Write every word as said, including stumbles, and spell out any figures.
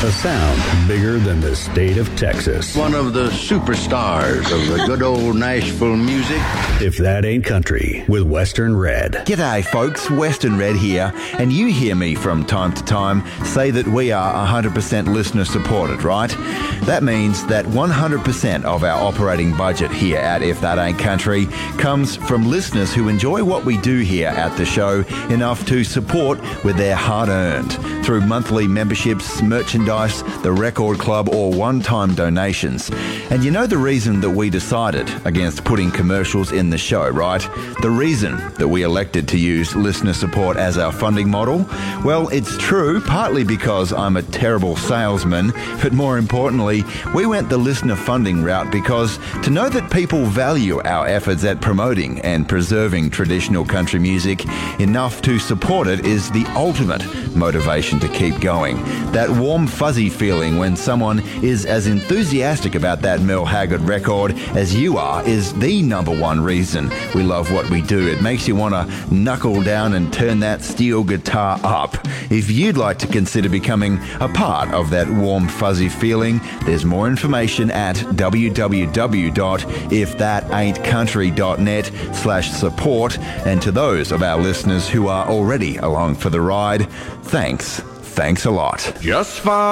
A sound bigger than the state of Texas. One of the superstars of the good old Nashville music. If that ain't country, with Western Red. G'day folks, Western Red here, and you hear me from time to time say that we are one hundred percent listener supported, right? That means that one hundred percent of our operating budget here at If That Ain't Country comes from listeners who enjoy what we do here at the show enough to support with their hard-earned through monthly memberships, merchandise, the record club, or one-time donations. And you know the reason that we decided against putting commercials in the show, right? The reason that we elected to use listener support as our funding model? Well, it's true, partly because I'm a terrible salesman, but more importantly, we went the listener funding route because to know that people value our efforts at promoting and preserving traditional country music enough to support it is the ultimate motivation to keep going. That warm, fuzzy feeling when someone is as enthusiastic about that Merle Haggard record as you are is the number one reason we love what we do. It makes you want to knuckle down and turn that steel guitar up. If you'd like to consider becoming a part of that warm, fuzzy feeling, there's more information at w w w dot if that ain't country dot net slash support. And to those of our listeners who are already along for the ride, thanks. Thanks a lot. Just fine.